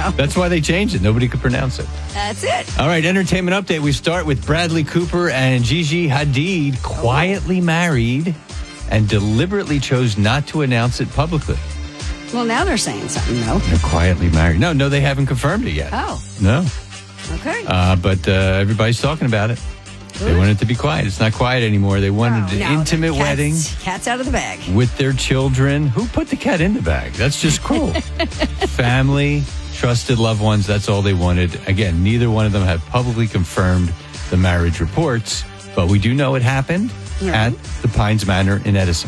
know. That's why they changed it. Nobody could pronounce it. That's it. All right, entertainment update. We start with Bradley Cooper and Gigi Hadid quietly married and deliberately chose not to announce it publicly. Well, now they're saying something, though. They're quietly married. No, they haven't confirmed it yet. Oh. No. Okay. But everybody's talking about it. Good. They want it to be quiet. It's not quiet anymore. They wanted an intimate wedding. Cat's out of the bag. With their children. Who put the cat in the bag? That's just cruel. Family, trusted loved ones, that's all they wanted. Again, neither one of them have publicly confirmed the marriage reports, but we do know it happened at the Pines Manor in Edison.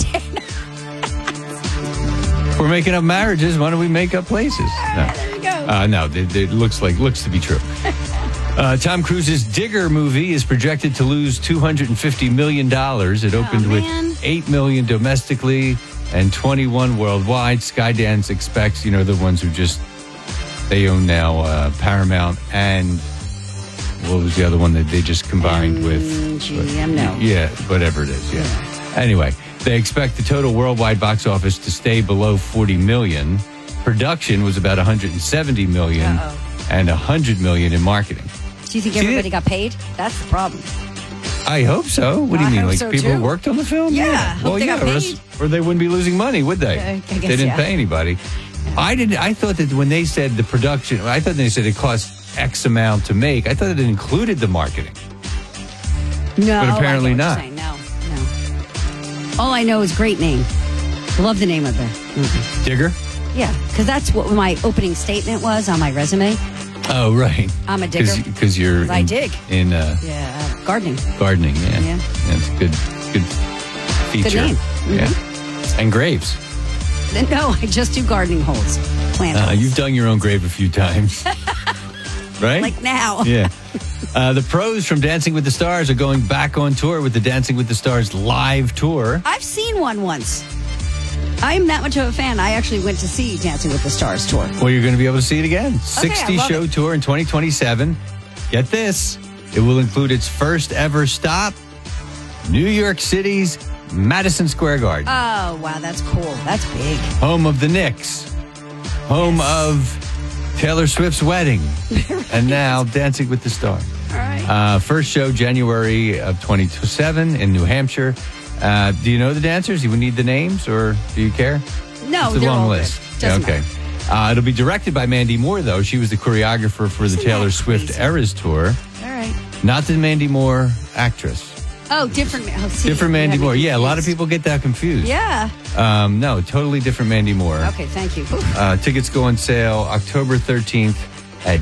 If we're making up marriages, why don't we make up places? No. There you go. No, it looks to be true. Tom Cruise's Digger movie is projected to lose $250 million. It opened with $8 million domestically and $21 worldwide. Skydance expects, the ones who they own now Paramount and what was the other one that they just combined with? GM, no. Yeah, whatever it is, yeah. Anyway, they expect the total worldwide box office to stay below $40 million. Production was about $170 million and $100 million in marketing. Do you think everybody got paid? That's the problem. I hope so. What do you mean? Like people worked on the film? Yeah. Well, they got paid. Or they wouldn't be losing money, would they? I guess, they didn't pay anybody. Yeah. I thought that when they said the production, I thought they said it cost X amount to make. I thought it included the marketing. No. But apparently not. No. All I know is great name. Love the name of the movie. Digger? Yeah, because that's what my opening statement was on my resume. Oh, right. I'm a digger. Because you're I dig. In gardening. Gardening, yeah. That's a good feature. Good name. Mm-hmm. Yeah. And graves. No, I just do gardening holes. Plant holes. You've done your own grave a few times. Right? Like now. Yeah. The pros from Dancing with the Stars are going back on tour with the Dancing with the Stars live tour. I've seen one once. I'm that much of a fan. I actually went to see Dancing with the Stars tour. Well, you're going to be able to see it again. 60-show tour in 2027. Get this. It will include its first ever stop, New York City's Madison Square Garden. Oh, wow. That's cool. That's big. Home of the Knicks. Home of Taylor Swift's wedding. And now Dancing with the Stars. All right. First show January of 2027 in New Hampshire. Do you know the dancers? Do you need the names, or do you care? No, it's a long list. Okay. It'll be directed by Mandy Moore, though. She was the choreographer for the Taylor Swift Eras tour. All right. Not the Mandy Moore actress. Oh, different. Different Mandy Moore. Yeah, a lot of people get that confused. Yeah. No, totally different Mandy Moore. Okay, thank you. Tickets go on sale October 13th at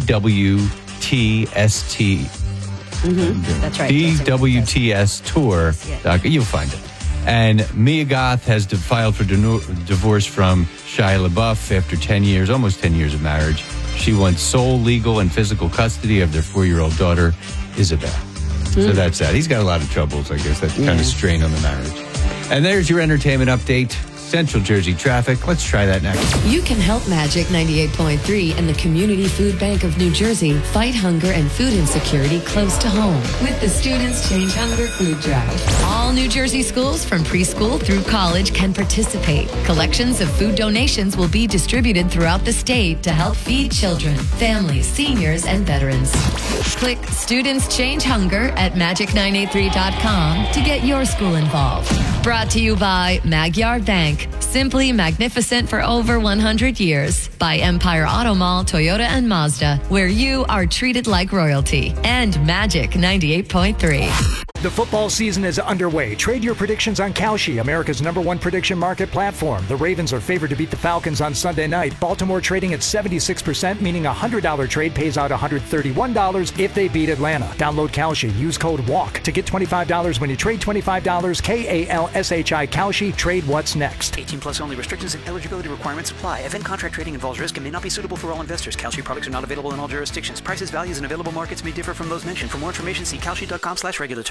DWTST. Mm-hmm. That's right. DWTS Tour. Yeah. You'll find it. And Mia Goth has filed for divorce from Shia LaBeouf after 10 years, almost 10 years of marriage. She wants sole legal and physical custody of their 4-year-old daughter, Isabel. So that's that. He's got a lot of troubles, I guess. That's kind of strain on the marriage. And there's your entertainment update. Central Jersey traffic. Let's try that next. You can help Magic 98.3 and the Community Food Bank of New Jersey fight hunger and food insecurity close to home with the Students Change Hunger Food Drive. All New Jersey schools from preschool through college can participate. Collections of food donations will be distributed throughout the state to help feed children, families, seniors, and veterans. Click Students Change Hunger at magic983.com to get your school involved. Brought to you by Magyar Bank. Simply magnificent for over 100 years. By Empire Auto Mall, Toyota, and Mazda, where you are treated like royalty. And Magic 98.3. The football season is underway. Trade your predictions on Kalshi, America's #1 prediction market platform. The Ravens are favored to beat the Falcons on Sunday night. Baltimore trading at 76%, meaning a $100 trade pays out $131 if they beat Atlanta. Download Kalshi. Use code WALK to get $25 when you trade $25. KALSHI Kalshi. Trade what's next. 18 plus only. Restrictions and eligibility requirements apply. Event contract trading involves risk and may not be suitable for all investors. Kalshi products are not available in all jurisdictions. Prices, values, and available markets may differ from those mentioned. For more information, see kalshi.com/regulatory.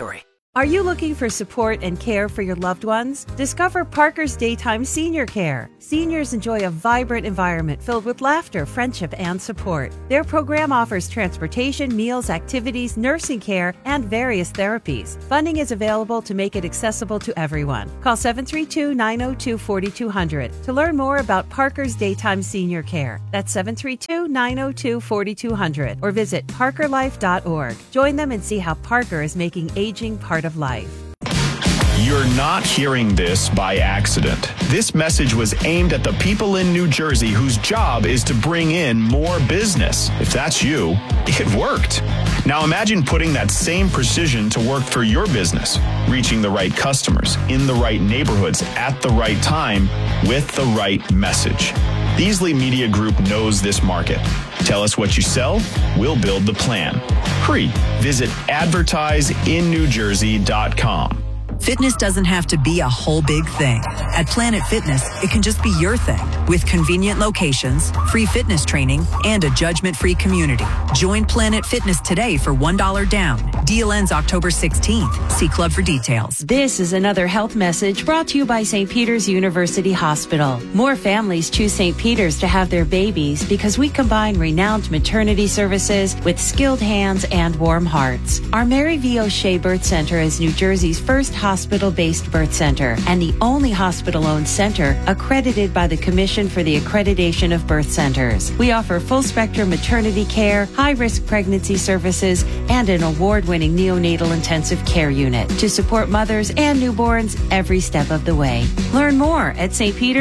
Are you looking for support and care for your loved ones? Discover Parker's Daytime Senior Care. Seniors enjoy a vibrant environment filled with laughter, friendship, and support. Their program offers transportation, meals, activities, nursing care, and various therapies. Funding is available to make it accessible to everyone. Call 732-902-4200 to learn more about Parker's Daytime Senior Care. That's 732-902-4200 or visit parkerlife.org. Join them and see how Parker is making aging part of life. You're not hearing this by accident. This message was aimed at the people in New Jersey whose job is to bring in more business. If that's you, it worked. Now imagine putting that same precision to work for your business, reaching the right customers in the right neighborhoods at the right time with the right message. Beasley Media Group knows this market. Tell us what you sell, we'll build the plan. Hurry, visit advertiseinnewjersey.com. Fitness doesn't have to be a whole big thing. At Planet Fitness, it can just be your thing. With convenient locations, free fitness training, and a judgment-free community. Join Planet Fitness today for $1 down. Deal ends October 16th. See Club for details. This is another health message brought to you by St. Peter's University Hospital. More families choose St. Peter's to have their babies because we combine renowned maternity services with skilled hands and warm hearts. Our Mary V. O'Shea Birth Center is New Jersey's first hospital-based birth center and the only hospital-owned center accredited by the Commission for the Accreditation of Birth Centers. We offer full-spectrum maternity care, high-risk pregnancy services, and an award-winning neonatal intensive care unit to support mothers and newborns every step of the way. Learn more at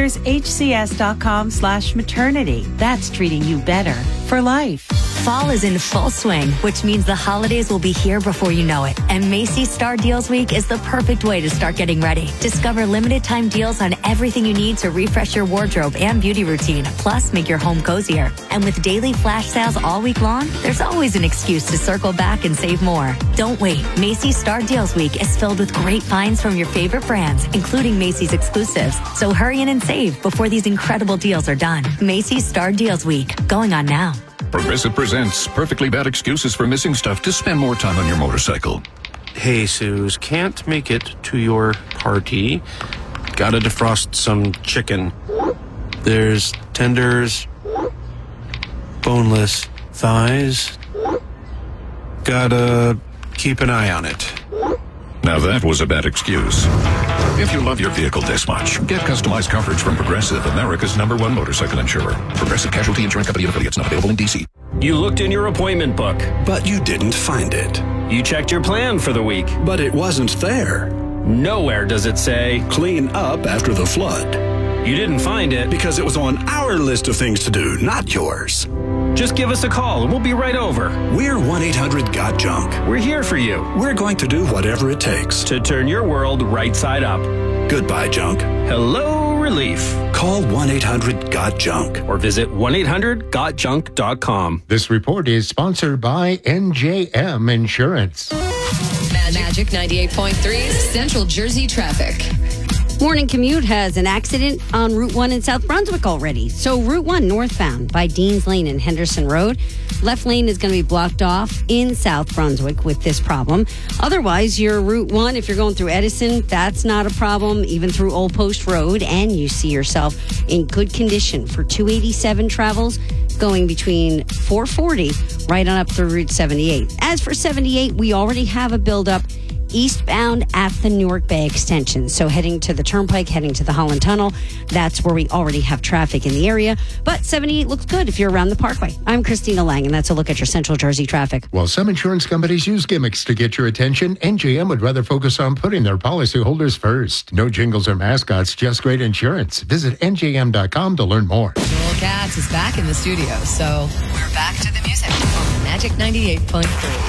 stpetershcs.com/maternity. That's treating you better for life. Fall is in full swing, which means the holidays will be here before you know it. And Macy's Star Deals Week is the perfect way to start getting ready. Discover limited time deals on everything you need to refresh your wardrobe and beauty routine, plus make your home cozier. And with daily flash sales all week long, there's always an excuse to circle back and save more. Don't wait. Macy's Star Deals Week is filled with great finds from your favorite brands, including Macy's exclusives. So hurry in and save before these incredible deals are done. Macy's Star Deals Week, going on now. Progressive presents Perfectly Bad Excuses for Missing Stuff to Spend More Time on Your Motorcycle. Hey, Suze, can't make it to your party. Gotta defrost some chicken. There's tenders, boneless thighs. Gotta keep an eye on it. Now that was a bad excuse. If you love your vehicle this much, get customized coverage from Progressive, America's #1 motorcycle insurer. Progressive Casualty Insurance Company and affiliates, not available in D.C. You looked in your appointment book, but you didn't find it. You checked your plan for the week, but it wasn't there. Nowhere does it say, clean up after the flood. You didn't find it because it was on our list of things to do, not yours. Just give us a call and we'll be right over. We're 1-800-GOT-JUNK. We're here for you. We're going to do whatever it takes to turn your world right side up. Goodbye, junk. Hello, relief. Call 1-800-GOT-JUNK or visit 1-800-GOT-JUNK.com. This report is sponsored by NJM Insurance. Magic 98.3 Central Jersey traffic. Morning commute has an accident on Route 1 in South Brunswick already. So Route 1 northbound by Deans Lane and Henderson Road. Left lane is going to be blocked off in South Brunswick with this problem. Otherwise, your Route 1, if you're going through Edison, that's not a problem, even through Old Post Road. And you see yourself in good condition for 287 travels going between 440 right on up through Route 78. As for 78, we already have a buildup eastbound at the Newark Bay extension. So heading to the Turnpike, heading to the Holland Tunnel, that's where we already have traffic in the area. But 78 looks good if you're around the Parkway. I'm Christina Lang, and that's a look at your Central Jersey traffic. While some insurance companies use gimmicks to get your attention, NJM would rather focus on putting their policyholders first. No jingles or mascots, just great insurance. Visit NJM.com to learn more. Joel Katz is back in the studio, so we're back to the music on Magic 98.3.